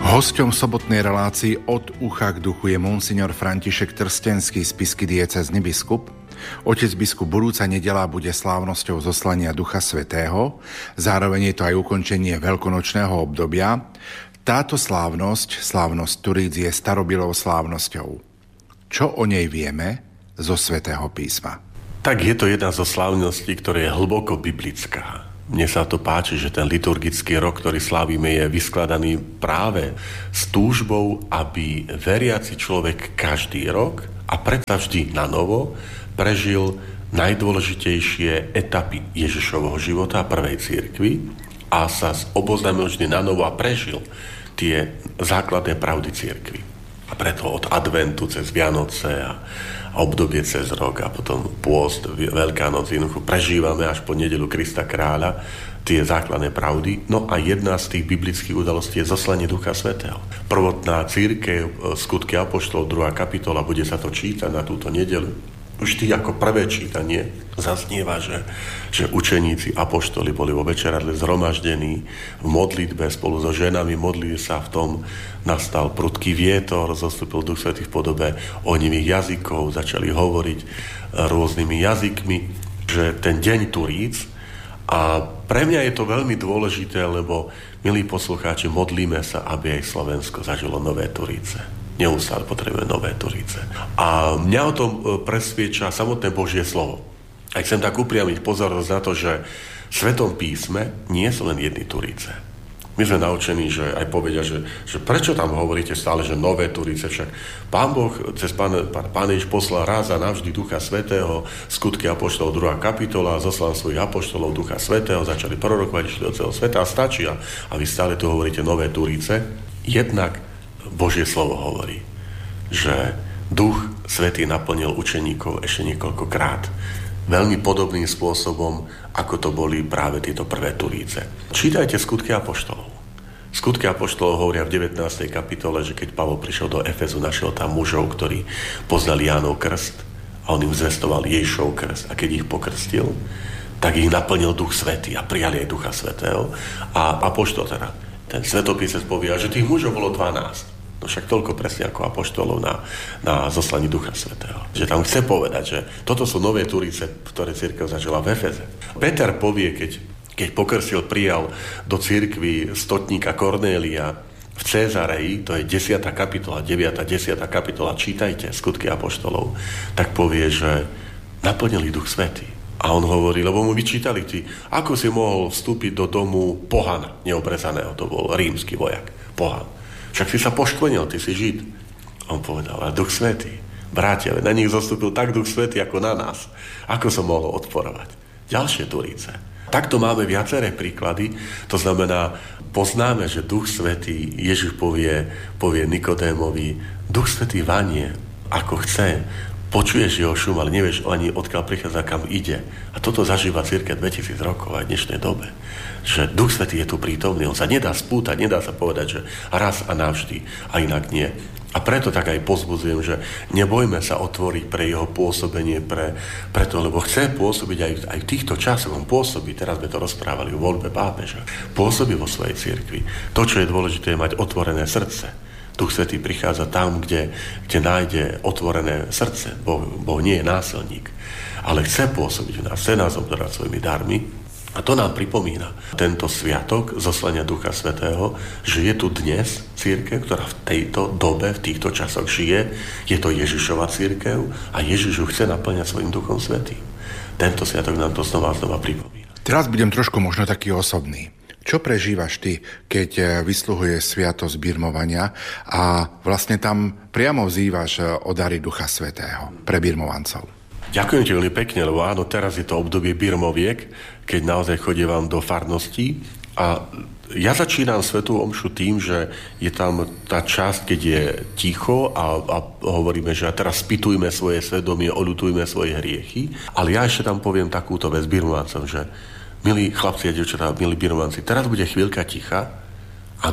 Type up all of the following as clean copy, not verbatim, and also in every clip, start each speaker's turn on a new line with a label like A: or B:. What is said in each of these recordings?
A: Hosťom sobotnej relácii Od ucha k duchu je monsignor František Trstenský, spišský diecézny biskup. Otec biskup, budúca nedeľa bude slávnosťou zoslania Ducha Svätého, zároveň je to aj ukončenie veľkonočného obdobia. Táto slávnosť Turíc, je starobilou slávnosťou. Čo o nej vieme zo Svätého písma?
B: Tak je to jedna zo slávností, ktorá je hlboko biblická. Mne sa to páči, že ten liturgický rok, ktorý slávime, je vyskladaný práve s túžbou, aby veriaci človek každý rok a predsa vždy na novo prežil najdôležitejšie etapy Ježišovho života prvej cirkvi a sa oboznámil vždy na novo a prežil tie základné pravdy cirkvi. A preto od adventu cez Vianoce a obdobie cez rok a potom pôst, Veľká noc, prežívame až po nedeľu Krista kráľa tie základné pravdy. No a jedna z tých biblických udalostí je zoslanie Ducha Svätého. Prvotná cirkev, Skutky apoštolov, 2. kapitola, bude sa to čítať na túto nedeľu. Vždy ako prvé čítanie zaznieva, že učeníci apoštoli boli vo večeradle zhromaždení v modlitbe spolu so ženami, modlili sa, v tom nastal prudký vietor, zostúpil Duch Svätý v podobe ohnivých jazykov, začali hovoriť rôznymi jazykmi, že ten deň Turíc. A pre mňa je to veľmi dôležité, lebo, milí poslucháči, modlíme sa, aby aj Slovensko zažilo nové Turíce. Neustále potrebujeme nové Turíce. A mňa o tom presviedča samotné Božie slovo. A chcem tak upriamiť pozornosť na to, že v Svetom písme nie sú len jedny Turíce. My sme naučení, že aj povedia, že prečo tam hovoríte stále, že nové Turíce, však Pán Boh cez Pán Ježiš poslal raz a navždy Ducha Svätého, Skutky apoštolov 2. kapitola, zoslal svojich apoštolov Ducha Svätého, začali prorokovať, išli do celého sveta a stačí. A vy stále tu hovoríte nové Turíce. Jednak Božie slovo hovorí, že Duch Svätý naplnil učeníkov ešte niekoľkokrát. Veľmi podobným spôsobom, ako to boli práve tieto prvé Turíce. Čítajte Skutky apoštolov. Skutky apoštolov hovoria v 19. kapitole, že keď Pavol prišiel do Efezu, našiel tam mužov, ktorí poznali Jánov krst a on im zvestoval Ježišov krst. A keď ich pokrstil, tak ich naplnil Duch Svätý a prijali aj Ducha Svätého. A apoštol teda, ten svetopisec povie, že tých mužov bolo 12. No však toľko presne ako apoštolov na zoslaní Ducha Svätého. Že tam chce povedať, že toto sú nové Turíce, ktoré cirkev zažila v Efeze. Peter povie, keď pokrstil, prijal do cirkvi stotníka Kornélia v Cézareji, to je 10. kapitola, 9. 10. kapitola, čítajte Skutky apoštolov, tak povie, že naplnili Duch Svätý. A on hovorí, lebo mu vyčítali ako si mohol vstúpiť do domu pohana, neobrezaného, to bol rímsky vojak, pohan. Však si sa poškvrnil, ty si Žid. On povedal, ale Duch Svätý, bratia, na nich zostúpil tak Duch Svätý ako na nás. Ako som mohol odporovať? Ďalšie Turíce. Takto máme viaceré príklady, to znamená, poznáme, že Duch Svätý, Ježiš povie Nikodémovi, Duch Svätý vanie, ako chce, počuješ jeho šum, ale nevieš ani odkiaľ prichádza, kam ide. A toto zažíva cirkev 2000 rokov aj v dnešnej dobe. Že Duch Svätý je tu prítomný, on sa nedá spútať, nedá sa povedať, že raz a navždy, a inak nie. A preto tak aj pozbudzujem, že nebojme sa otvoriť pre jeho pôsobenie, preto, lebo chce pôsobiť aj v týchto časoch. On pôsobí, teraz sme to rozprávali o voľbe pápeža, pôsobí vo svojej cirkvi. To, čo je dôležité, je mať otvorené srdce. Duch Svätý prichádza tam, kde nájde otvorené srdce. Boh nie je násilník, ale chce pôsobiť v nás, chce nás obdarať svojimi darmi. A to nám pripomína tento sviatok zoslania Ducha Svätého, že je tu dnes cirkev, ktorá v tejto dobe, v týchto časoch žije. Je to Ježišova cirkev a Ježiš ju chce naplňať svojim Duchom Svätým. Tento sviatok nám to znova pripomína.
A: Teraz budem trošku možno taký osobný. Čo prežívaš ty, keď vysluhuje sviatosť birmovania a vlastne tam priamo vzývaš o dary Ducha Svätého pre birmovancov?
B: Ďakujem ti veľmi pekne, lebo áno, teraz je to obdobie birmoviek, keď naozaj chodievam do farností a ja začínam svätú omšu tým, že je tam tá časť, keď je ticho a hovoríme, že teraz spýtujme svoje svedomie, oľutujme svoje hriechy, ale ja ešte tam poviem takúto vec birmovancom, že milí chlapci a dievčatá, milí birmovanci, teraz bude chvíľka ticha a vy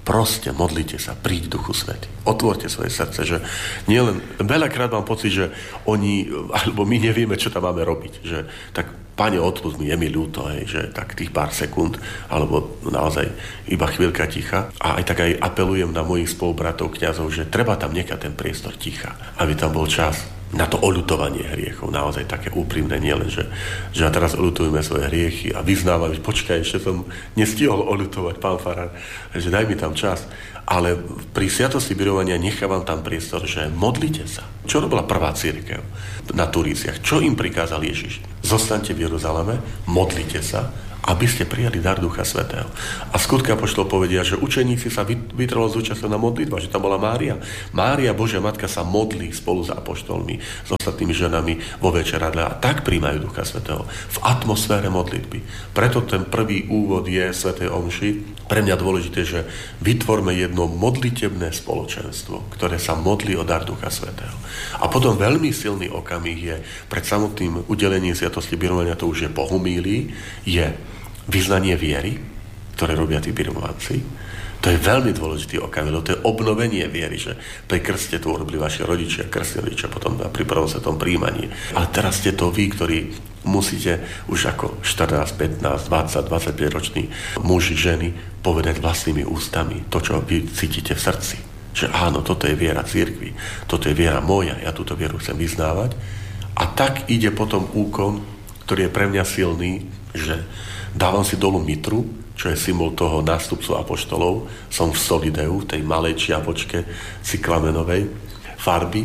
B: proste modlite sa, príď Duchu Svätý. Otvorte svoje srdce, že nielen, veľakrát mám pocit, že oni, alebo my nevieme, čo tam máme robiť, že tak Pane, odpusť mi, je mi ľúto, že tak tých pár sekúnd, alebo naozaj iba chvíľka ticha. A aj tak aj apelujem na mojich spolubratov, kňazov, že treba tam nechať ten priestor ticha, aby tam bol čas na to oľutovanie hriechov. Naozaj také úprimné, nielen, že a teraz oľutujeme svoje hriechy a vyznávame, počkaj, ešte som nestihol oľutovať, pán farár, že daj mi tam čas. Ale pri sviatosti birovania nechávam tam priestor, že modlite sa. Čo robila prvá cirkev na Turíciach? Čo im prikázal Ježiš? Zostaňte v Jeruzaleme, modlite sa, aby ste prijali dar Ducha Svätého. A skutky apoštolov povedia, že učeníci sa vytrvalo zúčastnili na modlitba, že tam bola Mária. Mária, Božia Matka, sa modlí spolu s apoštolmi, s ostatnými ženami vo večeradle a tak prijímajú Ducha Svätého v atmosfére modlitby. Preto ten prvý úvod je svätej omši pre mňa dôležité, že vytvorme jedno modlitebné spoločenstvo, ktoré sa modlí o dar Ducha Svätého. A potom veľmi silný okamih je pred samotným udelením sviatosti birovania, to už je po homílii, je vyznanie viery, ktoré robia tí birmovanci. To je veľmi dôležitý okamih, to je obnovenie viery, že pri krste to urobili vaši rodičia, krstní rodičia, potom pri prvom svetom príjmaní. Ale teraz ste to vy, ktorí musíte už ako 14, 15, 20, 25 roční muži, ženy povedať vlastnými ústami to, čo vy cítite v srdci. Že áno, toto je viera cirkvi, toto je viera moja, ja túto vieru chcem vyznávať. A tak ide potom úkon, ktorý je pre mňa silný, že dávam si dolu mitru, čo je symbol toho nástupcu apoštolov. Som v solideu, v tej malej čiapočke cyklamenovej farby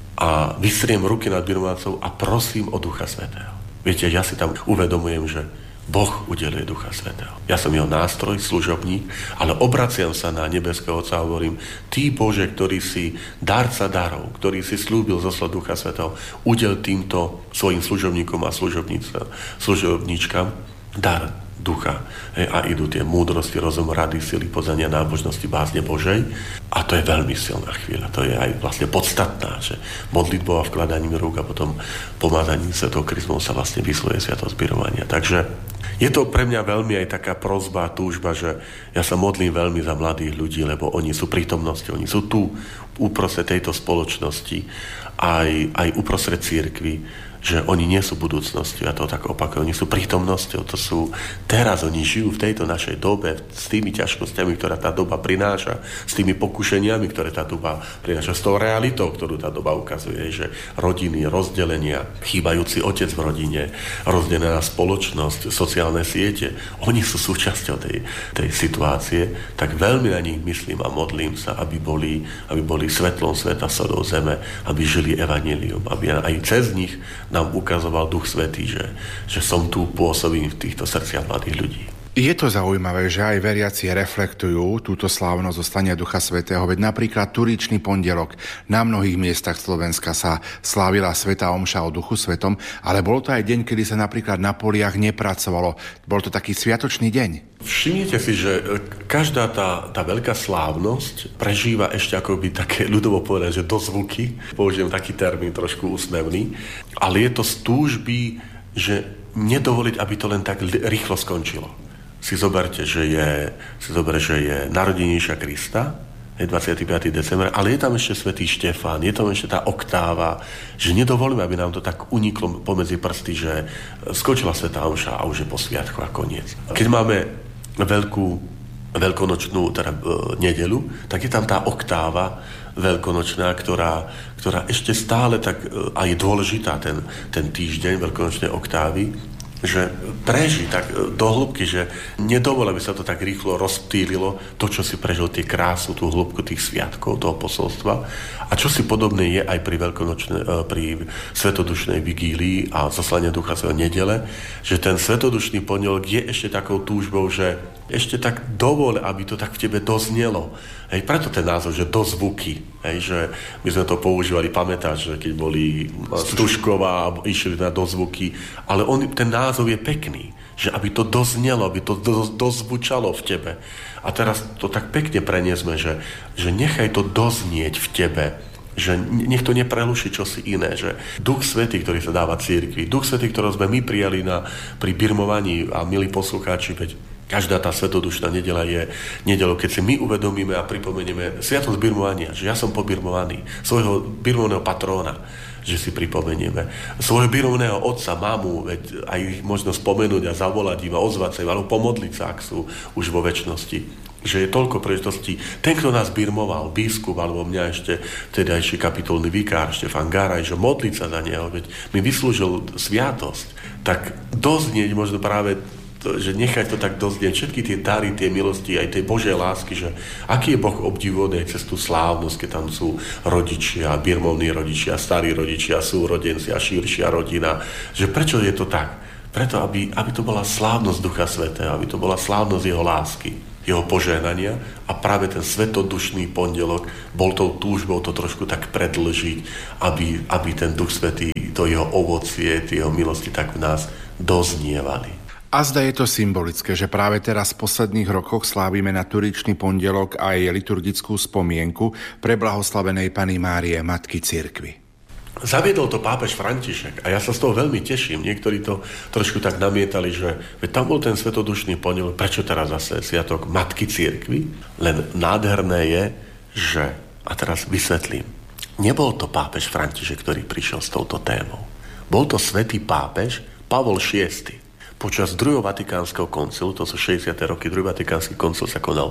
B: a vystriem ruky nad birmovancov a prosím o Ducha Svätého. Viete, ja si tam uvedomujem, že Boh udeluje Ducha Svätého. Ja som jeho nástroj, služobník, ale obraciam sa na nebeského Otca a hovorím, Ty, Bože, ktorý si darca darov, ktorý si slúbil zoslať Ducha Svätého, udel týmto svojim služobníkom a služobníčkam dar Ducha. A idú tie múdrosti, rozum, rady, sily, poznania, nábožnosti, bázne Božej. A to je veľmi silná chvíľa. To je aj vlastne podstatná, že modlitbou a vkladaním rúk a potom pomázaním Svetou Kryzmou sa vlastne vyslovuje sviatosť birovania. Takže je to pre mňa veľmi aj taká prosba, túžba, že ja sa modlím veľmi za mladých ľudí, lebo oni sú prítomnosti, oni sú tu uprostred tejto spoločnosti, aj uprostred cirkvi, že oni nie sú budúcnosťou, ja to tak opakujem, oni sú prítomnosťou, to sú, teraz oni žijú v tejto našej dobe, s tými ťažkosťami, ktorá tá doba prináša, s tými pokušeniami, ktoré tá doba prináša, s tou realitou, ktorú tá doba ukazuje, že rodiny, rozdelenia, chýbajúci otec v rodine, rozdelená spoločnosť, sociálne siete, oni sú súčasťou tej situácie, tak veľmi na nich myslím a modlím sa, aby boli svetlom sveta, sodou zeme, aby žili evanjelium, aby aj cez nich nám ukazoval Duch Svätý, že som tu pôsobím v týchto srdciach mladých ľudí.
A: Je to zaujímavé, že aj veriaci reflektujú túto slávnosť zostania Ducha Svätého, veď napríklad Turičný pondelok na mnohých miestach Slovenska sa slávila svätá omša o Duchu Svätom, ale bol to aj deň, kedy sa napríklad na poliach nepracovalo. Bol to taký sviatočný deň.
B: Všimnite si, že každá tá veľká slávnosť prežíva ešte akoby také ľudovo povedať, že dozvuky, použijem taký termín trošku úsmevný, ale je to z túžby, že nedovoliť, aby to len tak rýchlo skončilo. Si zoberte, že je narodenejšia Krista, je 25. december, ale je tam ešte svätý Štefán, je tam ešte tá oktáva, že nedovolíme, aby nám to tak uniklo pomedzi prsty, že skočila svätá omša a už je po sviatku a koniec. Keď máme veľkonočnú nedeľu, tak je tam tá oktáva veľkonočná, ktorá ešte stále tak a je dôležitá ten týždeň veľkonočnej oktávy, že preží tak do hĺbky, že nedovol, aby sa to tak rýchlo rozptýlilo, to, čo si prežil, tie krásu, tú hĺbku tých sviatkov, toho posolstva. A čo si podobné je aj pri svetodušnej vigílii a zaslania Ducha Svätého nedele, že ten svetodušný pondelok je ešte takou túžbou, že ešte tak dovol, aby to tak v tebe doznelo. Preto ten názov, že dozvuky. Že my sme to používali, pamätáš, že keď boli Stužková a išli na dozvuky, ale ten názov je pekný, že aby to doznelo, aby to dozvučalo v tebe. A teraz to tak pekne preniesme, že nechaj to doznieť v tebe, že nech to nepreluší čosi iné, že Duch Svätý, ktorý sa dáva cirkvi, Duch Svätý, ktorého sme my prijali pri birmovaní, a milí poslucháči, veď Každá tá svetodušná nedeľa je nedeľou, keď si my uvedomíme a pripomenieme sviatosť birmovania, že ja som pobirmovaný, svojho birmovného patróna, že si pripomenieme svojho birmovného otca, mamu, veď aj ich možno spomenúť a zavolať im a ozvať sa im, alebo pomodliť sa, ak sú už vo večnosti. Že je toľko príležitostí. Ten, kto nás birmoval, biskup, alebo mňa ešte vtedajší kapitolný vikár, Štefan Garaj, že modliť sa za neho, veď mi vyslúžil sviatosť, tak doznieť možno práve že nechať to tak doznieť, všetky tie dary, tie milosti, aj tej Božej lásky, že aký je Boh obdivuhodný cez tú slávnosť, keď tam sú rodičia, birmovní rodičia, starí rodičia, súrodenci a širšia rodina, že prečo je to tak? Preto, aby to bola slávnosť Ducha Svätého, aby to bola slávnosť jeho lásky, jeho požehnania a práve ten svetodušný pondelok bol tou túžbou to trošku tak predĺžiť, aby ten Duch Svätý, to jeho ovocie, tie jeho milosti tak v nás doznievali.
A: A zda je to symbolické, že práve teraz v posledných rokoch slávime na Turičný pondelok aj liturgickú spomienku pre blahoslavenej Panny Márie, Matky cirkvi.
B: Zaviedol to pápež František a ja sa z toho veľmi teším. Niektorí to trošku tak namietali, že tam bol ten svetodušný pondelok, prečo teraz zase sviatok Matky cirkvi? Len nádherné je, že, a teraz vysvetlím, nebol to pápež František, ktorý prišiel s touto témou. Bol to svätý pápež Pavol VI. Počas druhého vatikánskeho koncilu, to sú 60. roky, druhý vatikánsky koncil sa konal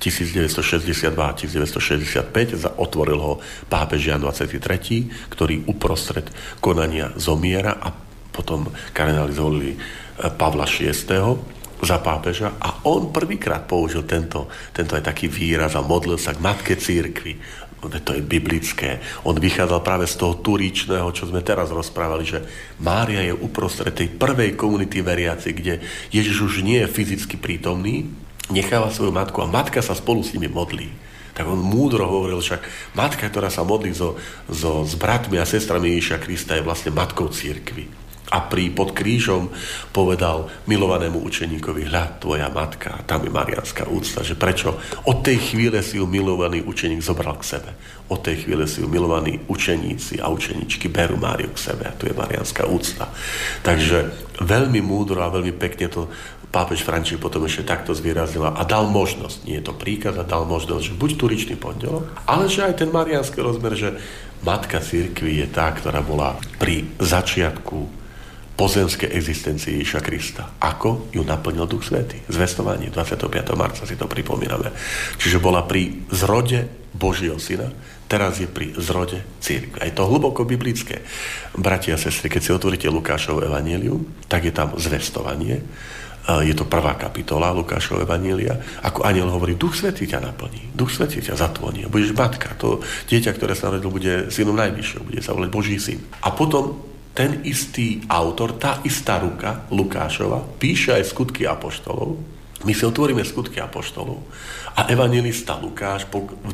B: 1962 a 1965, otvoril ho pápež Jan 23., ktorý uprostred konania zomiera a potom kardináli zvolili Pavla VI. Za pápeža a on prvýkrát použil tento aj taký výraz a modlil sa k Matke cirkvi. To je biblické. On vychádzal práve z toho turíčneho, čo sme teraz rozprávali, že Mária je uprostred tej prvej komunity veriaci, kde Ježiš už nie je fyzicky prítomný, necháva svoju matku a matka sa spolu s nimi modlí. Tak on múdro hovoril, však matka, ktorá sa modlí s bratmi a sestrami Ježiša Krista, je vlastne matkou cirkvi. A pod krížom povedal milovanému učeníkovi, hľa, tvoja matka, tam je mariánska úcta, že prečo od tej chvíle si ju milovaný učeník zobral k sebe. Od tej chvíle si ju milovaní učeníci a učeničky berú Máriu k sebe a tu je mariánska úcta. Takže veľmi múdro a veľmi pekne to pápež František potom ešte takto zvýraznil a dal možnosť, nie je to príkaz, a dal možnosť, že buď Turičný pondelok, ale že aj ten mariánsky rozmer, že Matka cirkvi je tá, ktorá bola pri začiatku pozemskej existencii Ježiša Krista. Ako ju naplnil Duch Svätý? Zvestovanie 25. marca si to pripomíname. Čiže bola pri zrode Božieho Syna, teraz je pri zrode cirkvi. A je to hlboko biblické. Bratia a sestry, keď si otvoríte Lukášovo evanjelium, tak je tam zvestovanie. Je to 1. kapitola Lukášovo evanjelia. Ako anjel hovorí, Duch Svätý ťa naplní, Duch Svätý ťa zatvoní. Budeš matka. To dieťa, ktoré sa narodilo, bude synom najvyššieho, bude sa volať Boží syn. A potom ten istý autor, tá istá ruka Lukášova píše aj Skutky apoštolov. My si otvoríme Skutky apoštolov a evanjelista Lukáš v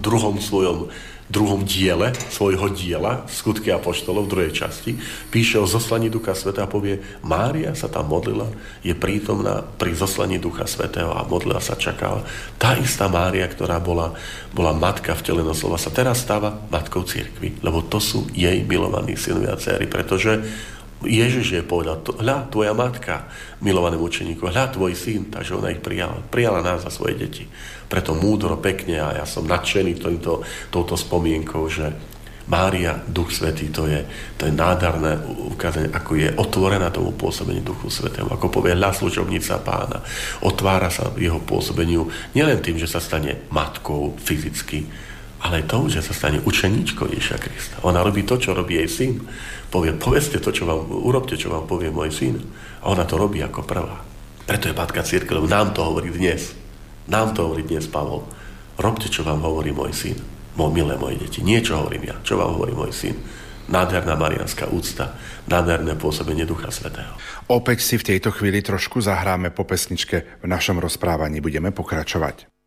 B: druhom diele svojho diela Skutky apoštolov v druhej časti píše o zoslaní Ducha Svätého a povie, Mária sa tam modlila, je prítomná pri zoslaní Ducha Svätého a modlila sa, čakala. Tá istá Mária, ktorá bola matka vteleného slova, sa teraz stáva matkou cirkvi, lebo to sú jej milovaní synovia a dcéry, pretože Ježiš jej povedal, hľa, tvoja matka, milovanému učeníku, hľa, tvoj syn, takže ona ich prijala nás za svoje deti. Preto múdro, pekne a ja som nadšený touto spomienkou, že Mária, Duch Svätý, to je nádherné ukázanie, ako je otvorená tomu pôsobeniu Duchu Svätého. Ako povie, hľa, služobnica Pána, otvára sa jeho pôsobeniu nielen tým, že sa stane matkou fyzicky, ale to, že sa stane učeníčkou Ježiša Krista. Ona robí to, čo robí jej syn. Povedzte to, urobte, čo vám povie môj syn. A ona to robí ako prvá. Preto je Matka cirkvi, lebo nám to hovorí dnes. Nám to hovorí dnes Pavol. Robte, čo vám hovorí môj syn. Milé moje deti. Nie, čo hovorím ja. Čo vám hovorí môj syn. Nádherná mariánska úcta. Nádherné pôsobenie Ducha Svätého.
A: Opäť si v tejto chvíli trošku zahráme po pesničke. V našom rozprávaní budeme pokračovať.